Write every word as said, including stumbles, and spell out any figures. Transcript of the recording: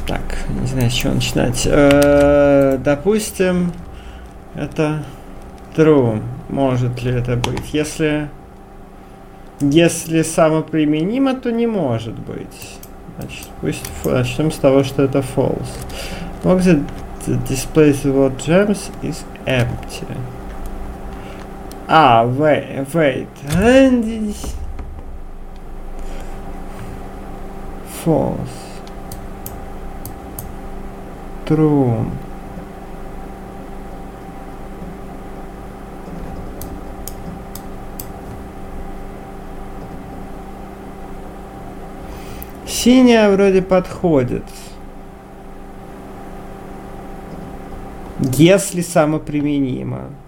Так, не знаю, с чего начинать. Э, допустим, это true. Может ли это быть? Если, если самоприменимо, то не может быть. Значит, пусть начнем с того, что это false. Box that displays the word gems is empty. А, wait, wait. False. True. Синяя вроде подходит. Если самоприменимо.